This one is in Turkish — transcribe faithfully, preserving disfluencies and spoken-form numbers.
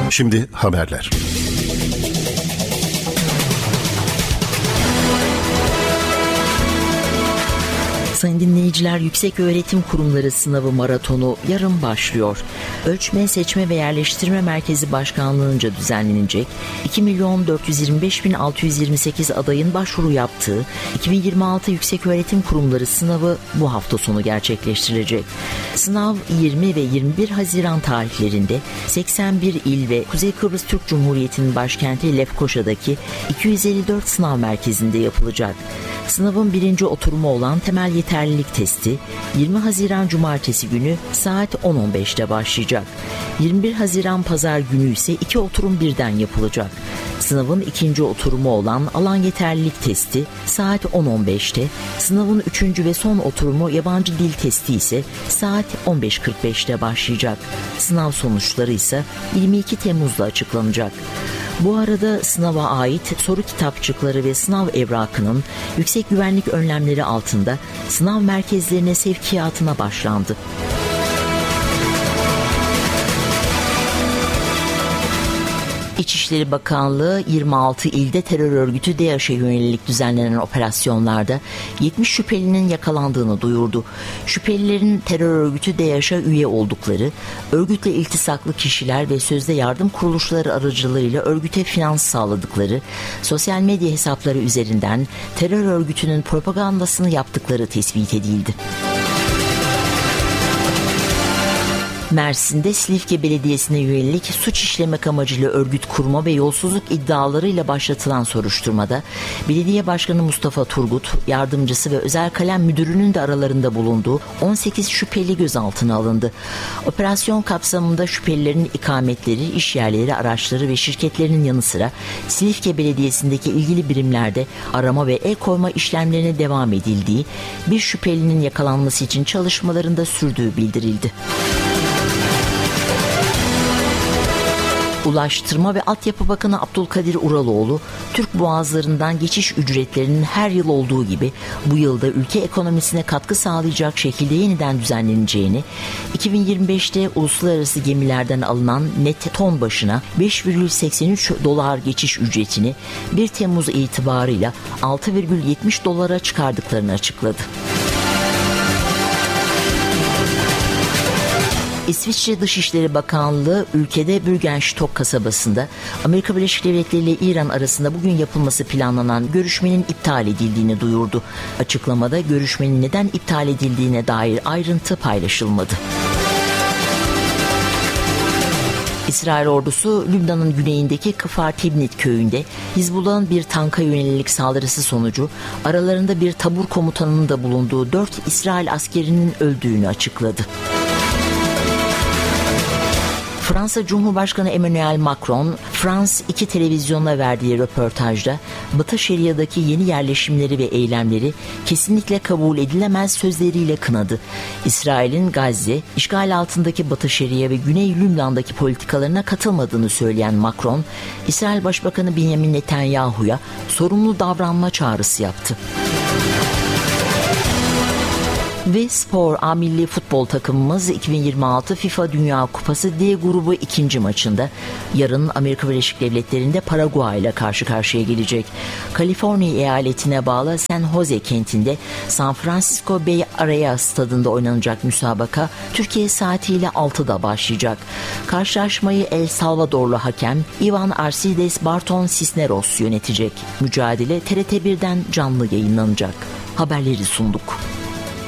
Şimdi haberler. Sayın dinleyiciler, Yükseköğretim Kurumları Sınavı Maratonu yarın başlıyor. Ölçme, Seçme ve Yerleştirme Merkezi Başkanlığı'nca düzenlenecek iki milyon dört yüz yirmi beş bin altı yüz yirmi sekiz adayın başvuru yaptığı iki bin yirmi altı Yükseköğretim Kurumları Sınavı bu hafta sonu gerçekleştirilecek. Sınav yirmi ve yirmi bir Haziran tarihlerinde seksen bir il ve Kuzey Kıbrıs Türk Cumhuriyeti'nin başkenti Lefkoşa'daki iki yüz elli dört sınav merkezinde yapılacak. Sınavın birinci oturumu olan temel yeterlilik testi yirmi Haziran Cumartesi günü saat on on beşte başlayacak. yirmi bir Haziran Pazar günü ise iki oturum birden yapılacak. Sınavın ikinci oturumu olan alan yeterlilik testi saat on on beşte, sınavın üçüncü ve son oturumu yabancı dil testi ise saat on beş kırk beşte başlayacak. Sınav sonuçları ise yirmi iki Temmuz'da açıklanacak. Bu arada sınava ait soru kitapçıkları ve sınav evrakının yüksek güvenlik önlemleri altında sınav merkezlerine sevkiyatına başlandı. İçişleri Bakanlığı yirmi altı ilde terör örgütü DAEŞ'e yönelik düzenlenen operasyonlarda yetmiş şüphelinin yakalandığını duyurdu. Şüphelilerin terör örgütü DAEŞ'e üye oldukları, örgütle iltisaklı kişiler ve sözde yardım kuruluşları aracılığıyla örgüte finans sağladıkları, sosyal medya hesapları üzerinden terör örgütünün propagandasını yaptıkları tespit edildi. Mersin'de Silifke Belediyesi'ne yönelik suç işlemek amacıyla örgüt kurma ve yolsuzluk iddialarıyla başlatılan soruşturmada Belediye Başkanı Mustafa Turgut, yardımcısı ve özel kalem müdürünün de aralarında bulunduğu on sekiz şüpheli gözaltına alındı. Operasyon kapsamında şüphelilerin ikametleri, işyerleri, araçları ve şirketlerinin yanı sıra Silifke Belediyesi'ndeki ilgili birimlerde arama ve el koyma işlemlerine devam edildiği, bir şüphelinin yakalanması için çalışmalarında sürdüğü bildirildi. Ulaştırma ve Altyapı Bakanı Abdülkadir Uraloğlu, Türk boğazlarından geçiş ücretlerinin her yıl olduğu gibi bu yılda ülke ekonomisine katkı sağlayacak şekilde yeniden düzenleneceğini, iki bin yirmi beşte uluslararası gemilerden alınan net ton başına beş virgül seksen üç dolar geçiş ücretini bir Temmuz itibarıyla altı virgül yetmiş dolara çıkardıklarını açıkladı. İsviçre Dışişleri Bakanlığı ülkede Bürgenstock kasabasında Amerika Birleşik Devletleri ile İran arasında bugün yapılması planlanan görüşmenin iptal edildiğini duyurdu. Açıklamada görüşmenin neden iptal edildiğine dair ayrıntı paylaşılmadı. İsrail ordusu Lübnan'ın güneyindeki Kfar Tibnit köyünde Hizbullah'ın bir tanka yönelik saldırısı sonucu aralarında bir tabur komutanının da bulunduğu dört İsrail askerinin öldüğünü açıkladı. Fransa Cumhurbaşkanı Emmanuel Macron, France iki televizyonuna verdiği röportajda Batı Şeria'daki yeni yerleşimleri ve eylemleri kesinlikle kabul edilemez sözleriyle kınadı. İsrail'in Gazze, işgal altındaki Batı Şeria ve Güney Lübnan'daki politikalarına katılmadığını söyleyen Macron, İsrail Başbakanı Benjamin Netanyahu'ya sorumlu davranma çağrısı yaptı. Ve spor, A milli futbol takımımız iki bin yirmi altı FIFA Dünya Kupası D grubu ikinci maçında yarın Amerika Birleşik Devletleri'nde Paraguay ile karşı karşıya gelecek. Kaliforniya eyaletine bağlı San Jose kentinde San Francisco Bay Area stadında oynanacak müsabaka Türkiye saatiyle altıda başlayacak. Karşılaşmayı El Salvadorlu hakem Ivan Arcides Barton Cisneros yönetecek. Mücadele T R T birden canlı yayınlanacak. Haberleri sunduk.